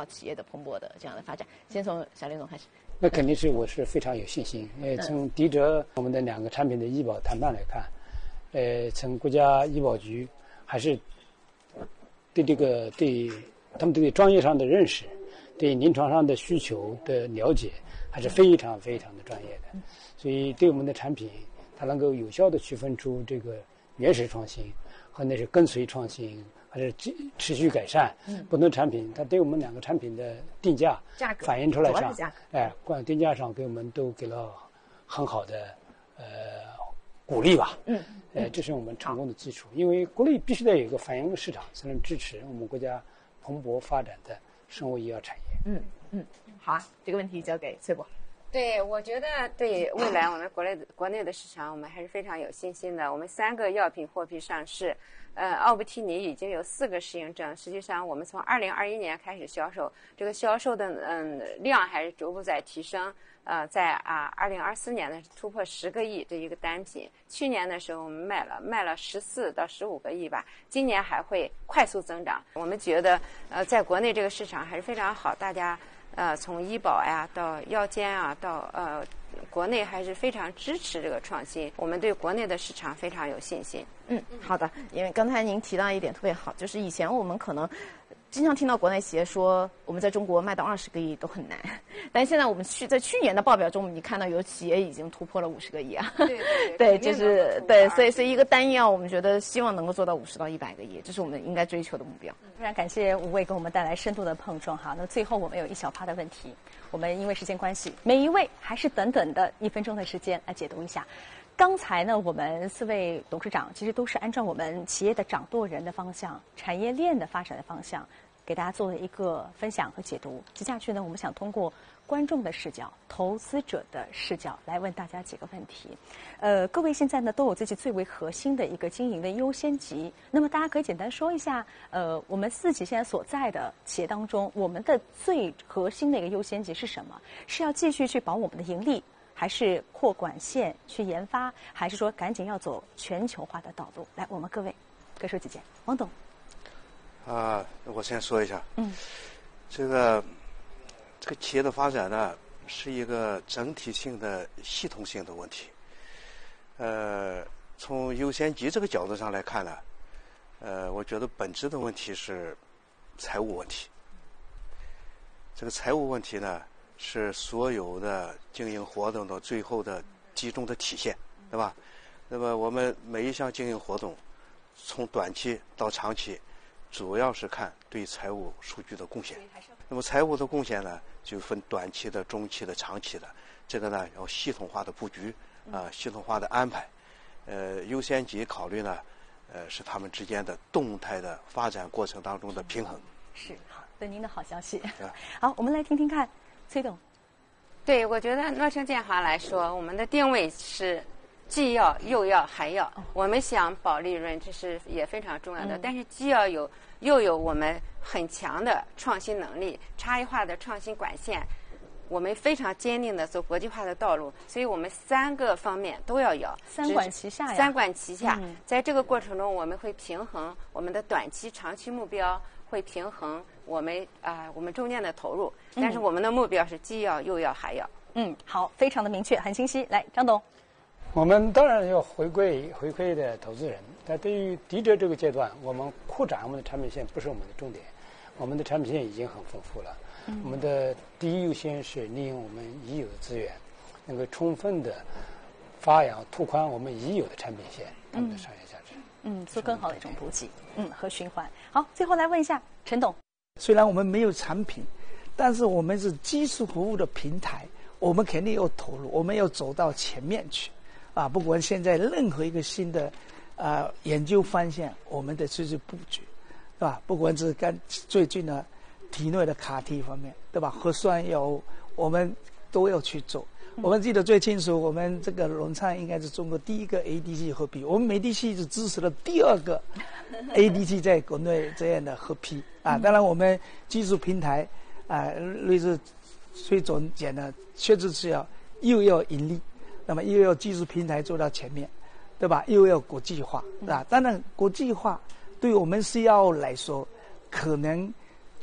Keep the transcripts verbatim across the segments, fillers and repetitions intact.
企业的蓬勃的这样的发展。先从小林总开始。 那肯定是我是非常有信心。呃，从迪哲我们的两个产品的医保谈判来看，呃，从国家医保局还是对这个对他们对专业上的认识，对临床上的需求的了解，还是非常非常的专业的。所以对我们的产品，它能够有效地区分出这个原始创新和那是跟随创新，还是持续改善。嗯，不同产品，它对我们两个产品的定价价格反映出来上， 价格哎，关于定价上给我们都给了很好的呃鼓励吧。嗯，呃，这是我们成功的基础。因为国内必须得有一个反映市场，才能支持我们国家蓬勃发展的生物医药产业。 嗯嗯，好啊，这个问题交给崔博。 对，我觉得对未来我们国内国内的市场，我们还是非常有信心的。我们三个药品获批上市，呃，奥布替尼已经有四个适应症。实际上，我们从二零二一年开始销售，这个销售的嗯量还是逐步在提升。呃，在啊二零二四年呢突破十个亿这一个单品。去年的时候我们卖了卖了十四到十五个亿吧，今年还会快速增长。我们觉得呃在国内这个市场还是非常好，大家。呃，从医保呀到药监啊，到呃，国内还是非常支持这个创新。我们对国内的市场非常有信心。 嗯，好的。因为刚才您提到一点特别好，就是以前我们可能经常听到国内企业说我们在中国卖到二十个亿都很难，但现在我们去在去年的报表中，你看到有企业已经突破了五十个亿啊。 对对对，就是对，所以所以一个单药，我们觉得希望能够做到五十到一百个亿，这是我们应该追求的目标。 非常感谢五位给我们带来深度的碰撞哈。那最后我们有一小趴的问题，我们因为时间关系，每一位还是短短的一分钟的时间来解读一下。刚才呢，我们四位董事长其实都是按照我们企业的掌舵人的方向、产业链的发展的方向，给大家做了一个分享和解读。接下去呢，我们想通过观众的视角、投资者的视角来问大家几个问题。呃，各位现在呢都有自己最为核心的一个经营的优先级。那么大家可以简单说一下，呃，我们自己现在所在的企业当中，我们的最核心的一个优先级是什么？是要继续去保我们的盈利，还是扩管线去研发，还是说赶紧要走全球化的道路？来，我们各位各说几件。王董。 啊，我先说一下。 嗯， 这个这个企业的发展呢，是一个整体性的、系统性的问题。呃，从优先级这个角度上来看呢，呃，我觉得本质的问题是财务问题。这个财务问题呢，是所有的经营活动的最后的集中的体现，对吧？那么我们每一项经营活动，从短期到长期，主要是看对财务数据的贡献。那么财务的贡献呢，就分短期的、中期的、长期的。这个呢，要系统化的布局啊、呃，系统化的安排。呃，优先级考虑呢，呃，是他们之间的动态的发展过程当中的平衡。 是，好，对您的好消息。好，我们来听听看，崔董。 对，我觉得诺称建华来说，我们的定位是既要又要还要。哦、我们想保利润，这是也非常重要的。嗯、但是既要有又有我们很强的创新能力、差异化的创新管线，我们非常坚定的走国际化的道路。所以我们三个方面都要有， 三管齐下呀。 三管齐下，嗯、在这个过程中，我们会平衡我们的短期、长期目标。会平衡我们啊、呃、我们中间的投入，但是我们的目标是既要又要还要。 嗯，好，非常的明确，很清晰。来，张董， 我们当然要回馈回馈的投资人，但对于迪哲这个阶段，我们扩展我们的产品线不是我们的重点，我们的产品线已经很丰富了。嗯、我们的第一优先是利用我们已有的资源，能够充分的发扬拓宽我们已有的产品线，他们的商业价值。 嗯，做更好的一种补给，嗯和循环。好，最后来问一下陈董。 虽然我们没有产品，但是我们是技术服务的平台，我们肯定要投入，我们要走到前面去，啊，不管现在任何一个新的呃研究方向，我们得去去布局，对吧？不管是跟最近的体内的卡 T 方面，对吧？核酸药我们都要去做。我们记得最清楚，我们这个荣昌应该是中国第一个 A D C 合批，我们美的系是支持了第二个 A D C 在国内这样的合批啊。当然，我们技术平台啊，类似崔总讲的，确实是要又要盈利，那么又要技术平台做到前面，对吧？又要国际化，啊，当然国际化对我们 C R O 来说，可能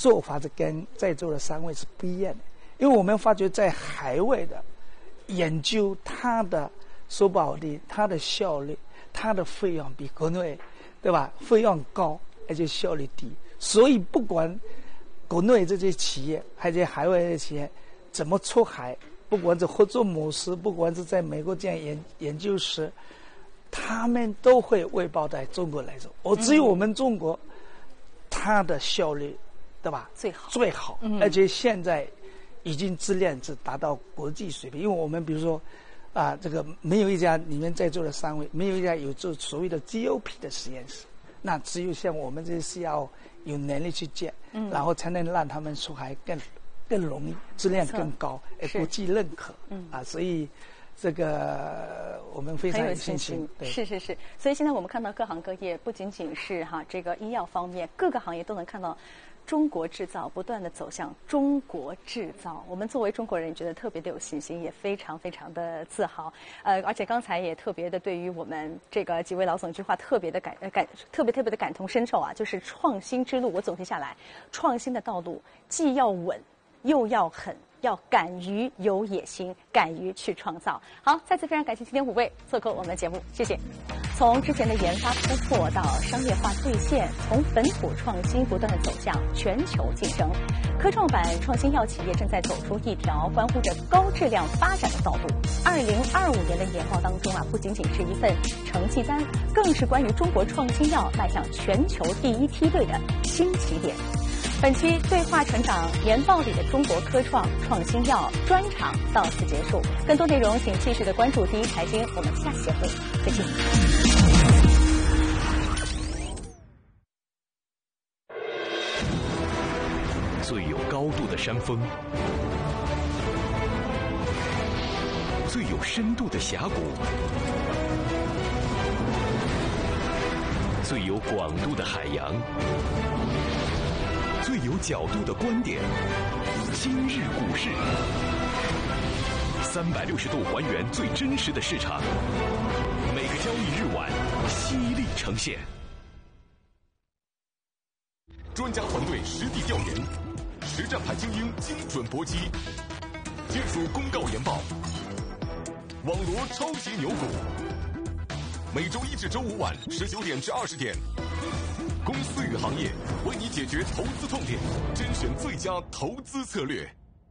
做法是跟在座的三位是不一样的，因为我们发觉在海外的研究，它的收保率、它的效率、它的费用比国内，对吧？费用高，而且效率低，所以不管国内这些企业还是海外的企业怎么出海，不管是合作模式，不管是在美国这样研研究室，他们都会外包在中国来做。我只有我们中国，它的效率，对吧？ 最好最好，嗯、而且现在已经质量是达到国际水平。因为我们比如说，啊，这个没有一家你们在座的三位，没有一家有做所谓的 G O P 的实验室，那只有像我们这些是要有能力去建，嗯，然后才能让他们出海更更容易，质量更高，哎，国际认可，嗯啊，所以这个我们非常有信心。对， 是是是。所以现在我们看到各行各业，不仅仅是哈这个医药方面，各个行业都能看到中国制造不断的走向中国制造。我们作为中国人，觉得特别的有信心，也非常非常的自豪。呃，而且刚才也特别的对于我们这个几位老总一句话特别的感感特别特别的感同身受啊，就是创新之路。我总结下来，创新的道路既要稳又要狠，要敢于有野心，敢于去创造。好，再次非常感谢今天五位做客我们的节目，谢谢。从之前的研发突破到商业化兑现，从本土创新不断的走向全球竞争，科创板创新药企业正在走出一条关乎着高质量发展的道路。二零二五年的研报当中啊，不仅仅是一份成绩单，更是关于中国创新药迈向全球第一梯队的新起点。本期对话成长研报里的中国科创创新药专场到此结束，更多内容请继续的关注第一财经，我们下期节目再见。 最有高度的山峰，最有深度的峡谷，最有广度的海洋，最有角度的观点。今日股市，三百六十度还原最真实的市场，每个交易日晚犀利呈现。专家团队实地调研，实战派精英精准搏击，技术公告研报，网罗超级牛股。每周一至周五晚十九点至二十点。公司与行业为你解决投资痛点，甄选最佳投资策略。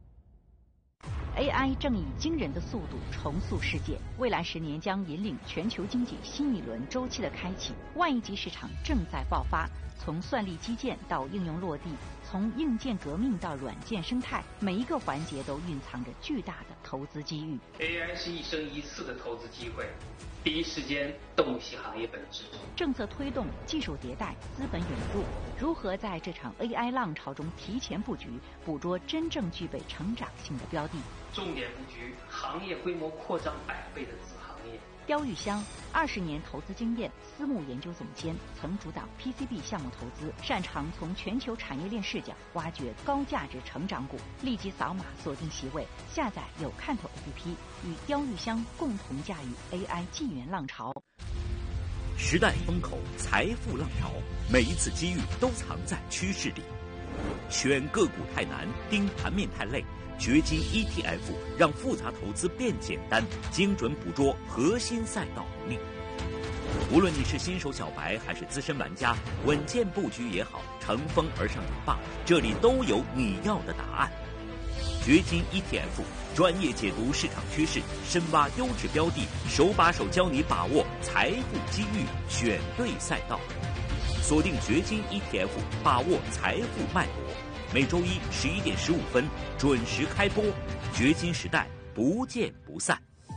A I 正以惊人的速度重塑世界，未来十年将引领全球经济新一轮周期的开启。万亿级市场正在爆发，从算力基建到应用落地，从硬件革命到软件生态，每一个环节都蕴藏着巨大的投资机遇。 A I 是一生一次的投资机会，第一时间洞悉行业本质。 政策推动、技术迭代、资本涌入，如何在这场 A I 浪潮中提前布局，捕捉真正具备成长性的标的？ 重点布局行业规模扩张百倍的子行业。 刁玉香，二十年投资经验，私募研究总监，曾主导 P C B 项目投资，擅长从全球产业链视角挖掘高价值成长股。立即扫码锁定席位，下载有看头 A P P， 与刁玉香共同驾驭 A I 纪元浪潮。 时代风口，财富浪潮，每一次机遇都藏在趋势里。选个股太难，盯盘面太累。掘金 E T F 让复杂投资变简单，精准捕捉核心赛道能力。无论你是新手小白还是资深玩家，稳健布局也好，乘风而上也罢，这里都有你要的答案。掘金 E T F 专业解读市场趋势，深挖优质标的，手把手教你把握财富机遇，选对赛道。锁定掘金 E T F， 把握财富脉搏。每周一十一点十五分准时开播，掘金时代不见不散。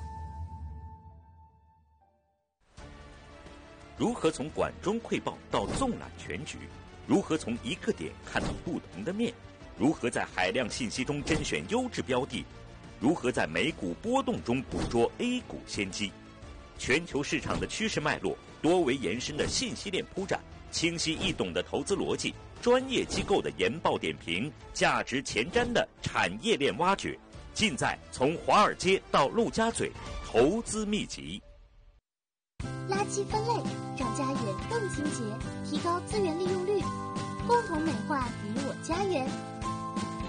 如何从管中窥豹到纵览全局？如何从一个点看到不同的面？如何在海量信息中甄选优质标的？如何在美股波动中捕捉 A 股先机？全球市场的趋势脉络，多维延伸的信息链铺展，清晰易懂的投资逻辑，专业机构的研报点评，价值前瞻的产业链挖掘，尽在从华尔街到陆家嘴投资秘籍。 垃圾分类让家园更清洁，提高资源利用率。 共同美化你我家园。